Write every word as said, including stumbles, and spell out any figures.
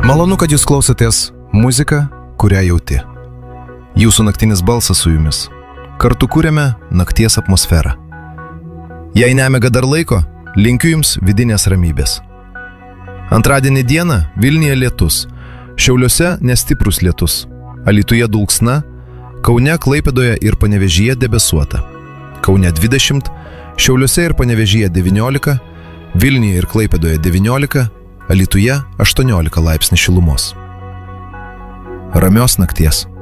Malonu, kad jūs klausotės muziką, kurią jauti. Jūsų naktinis balsas su jumis. Kartu kūrėme nakties atmosferą. Jei nemiga dar laiko, linkiu jums vidinės ramybės. Antradienį dieną Vilniuje lietus, Šiauliuose nestiprus lietus, Alytuje dulksna, Kaune, Klaipėdoje ir Panevėžyje debesuota. Kaune dvidešimt, Šiauliuose ir Panevėžyje devyniolika, Vilniuje ir Klaipėdoje devyniolika, Alytuje aštuoniolika laipsnių šilumos. Ramios nakties.